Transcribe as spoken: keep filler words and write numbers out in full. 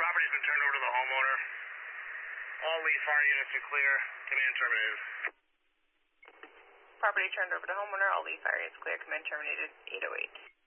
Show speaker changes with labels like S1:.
S1: property's been turned over to the homeowner. All lead fire units are clear. Command terminated.
S2: Property turned over to homeowner. All lead fire units clear. Command terminated. eight oh eight.